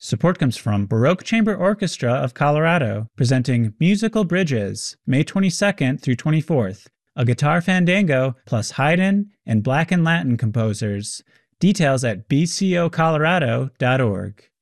Support comes from Baroque Chamber Orchestra of Colorado, presenting Musical Bridges, May 22nd through 24th, a guitar fandango plus Haydn and Black and Latin composers. Details at bcocolorado.org.